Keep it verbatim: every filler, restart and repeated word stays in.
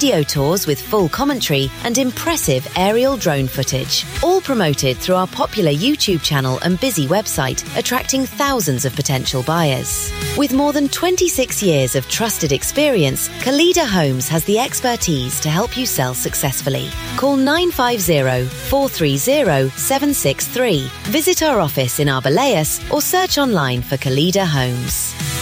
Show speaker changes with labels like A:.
A: video tours with full commentary and impressive aerial drone footage. All promoted through our popular YouTube channel and busy website, attracting thousands of potential buyers. With more than twenty-six years of trusted experience, Kalida Homes has the expertise to help you sell successfully. Call nine five zero, four three zero, seven six three. Visit our office in Arbeláez or search online for Kalida Homes.